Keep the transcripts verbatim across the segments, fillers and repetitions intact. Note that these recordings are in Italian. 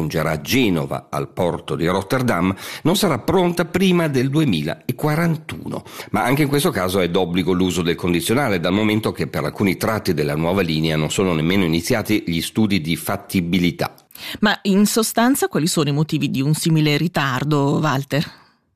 giungerà a Genova al porto di Rotterdam non sarà pronta prima del duemilaquarantuno. Ma anche in questo caso è d'obbligo l'uso del condizionale, dal momento che per alcuni tratti della nuova linea non sono nemmeno iniziati gli studi di fattibilità. Ma in sostanza quali sono i motivi di un simile ritardo, Walter?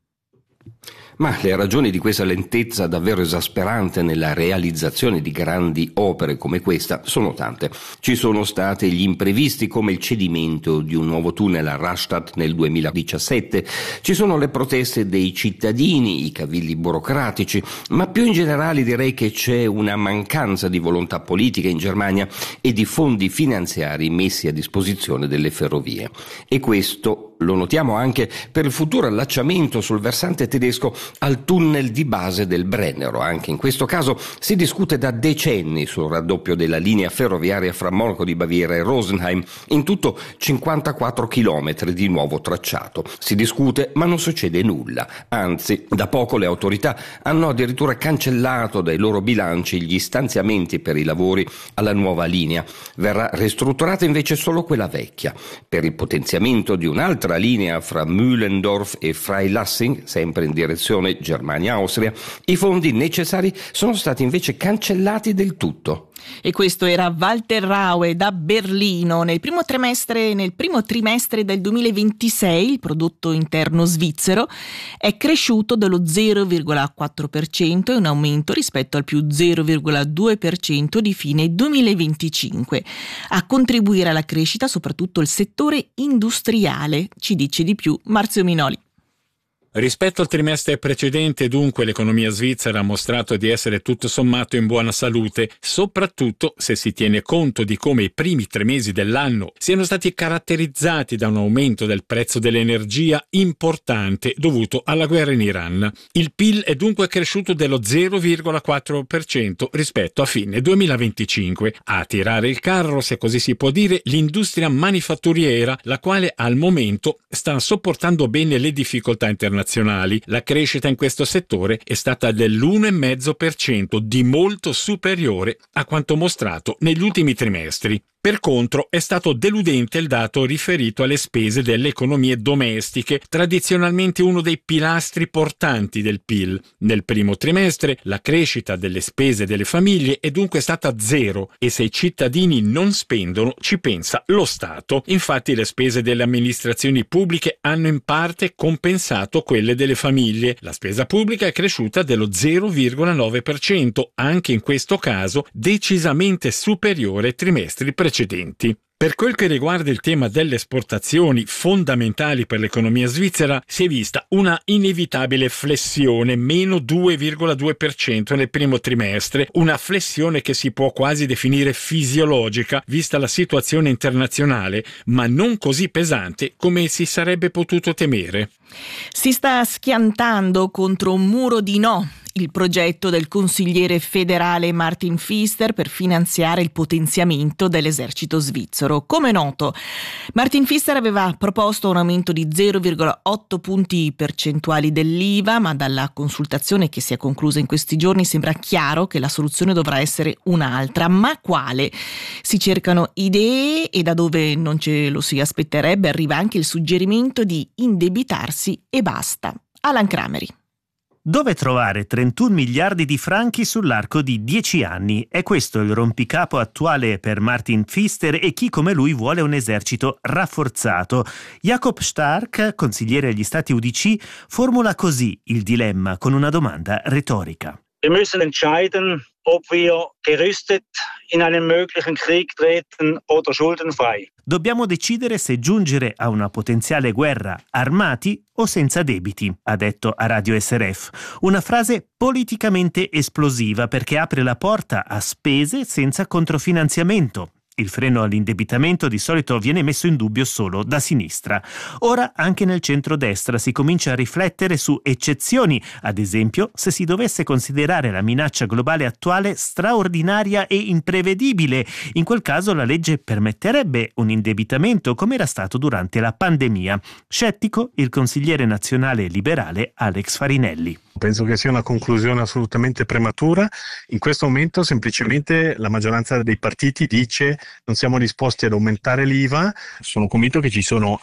Ma le ragioni di questa lentezza davvero esasperante nella realizzazione di grandi opere come questa sono tante. Ci sono stati gli imprevisti come il cedimento di un nuovo tunnel a Rastatt nel duemiladiciassette, ci sono le proteste dei cittadini, i cavilli burocratici, ma più in generale direi che c'è una mancanza di volontà politica in Germania e di fondi finanziari messi a disposizione delle ferrovie. E questo lo notiamo anche per il futuro allacciamento sul versante tedesco al tunnel di base del Brennero. Anche in questo caso si discute da decenni sul raddoppio della linea ferroviaria fra Monaco di Baviera e Rosenheim, in tutto cinquantaquattro chilometri di nuovo tracciato. Si discute ma non succede nulla, anzi da poco le autorità hanno addirittura cancellato dai loro bilanci gli stanziamenti per i lavori alla nuova linea. Verrà ristrutturata invece solo quella vecchia. Per il potenziamento di un'altra linea fra Mühlendorf e Freilassing, sempre in direzione Germania-Austria, i fondi necessari sono stati invece cancellati del tutto. E questo era Walter Raue da Berlino. Nel primo trimestre, nel primo trimestre del duemilaventisei il prodotto interno svizzero è cresciuto dello zero virgola quattro per cento, e un aumento rispetto al più zero virgola due per cento di fine duemilaventicinque. A contribuire alla crescita soprattutto il settore industriale, ci dice di più Marzio Minoli. Rispetto al trimestre precedente, dunque, l'economia svizzera ha mostrato di essere tutto sommato in buona salute, soprattutto se si tiene conto di come i primi tre mesi dell'anno siano stati caratterizzati da un aumento del prezzo dell'energia importante dovuto alla guerra in Iran. Il P I L è dunque cresciuto dello zero virgola quattro per cento rispetto a fine duemilaventicinque. A tirare il carro, se così si può dire, l'industria manifatturiera, la quale al momento sta sopportando bene le difficoltà internazionali. La crescita in questo settore è stata dell'uno virgola cinque per cento, di molto superiore a quanto mostrato negli ultimi trimestri. Per contro, è stato deludente il dato riferito alle spese delle economie domestiche, tradizionalmente uno dei pilastri portanti del P I L. Nel primo trimestre la crescita delle spese delle famiglie è dunque stata zero, e se i cittadini non spendono ci pensa lo Stato. Infatti le spese delle amministrazioni pubbliche hanno in parte compensato quelle delle famiglie. La spesa pubblica è cresciuta dello zero virgola nove per cento, anche in questo caso decisamente superiore ai trimestri precedenti. precedenti. Per quel che riguarda il tema delle esportazioni, fondamentali per l'economia svizzera, si è vista una inevitabile flessione, meno due virgola due per cento nel primo trimestre, una flessione che si può quasi definire fisiologica, vista la situazione internazionale, ma non così pesante come si sarebbe potuto temere. Si sta schiantando contro un muro di no il progetto del consigliere federale Martin Pfister per finanziare il potenziamento dell'esercito svizzero. Come noto, Martin Pfister aveva proposto un aumento di zero virgola otto punti percentuali dell'I V A, ma dalla consultazione che si è conclusa in questi giorni sembra chiaro che la soluzione dovrà essere un'altra. Ma quale? Si cercano idee e da dove non ce lo si aspetterebbe arriva anche il suggerimento di indebitarsi e basta. Alan Crameri. Dove trovare trentuno miliardi di franchi sull'arco di dieci anni? È questo il rompicapo attuale per Martin Pfister e chi come lui vuole un esercito rafforzato. Jakob Stark, consigliere agli Stati U D C, formula così il dilemma con una domanda retorica. Wir müssen entscheiden, ob wir gerüstet in einen möglichen Krieg treten oder schuldenfrei. Dobbiamo decidere se giungere a una potenziale guerra armati o senza debiti, ha detto a Radio S R F. Una frase politicamente esplosiva perché apre la porta a spese senza controfinanziamento. Il freno all'indebitamento di solito viene messo in dubbio solo da sinistra. Ora anche nel centrodestra si comincia a riflettere su eccezioni, ad esempio se si dovesse considerare la minaccia globale attuale straordinaria e imprevedibile. In quel caso la legge permetterebbe un indebitamento come era stato durante la pandemia. Scettico il consigliere nazionale liberale Alex Farinelli. Penso che sia una conclusione assolutamente prematura. In questo momento semplicemente la maggioranza dei partiti dice non siamo disposti ad aumentare l'I V A. Sono convinto che ci sono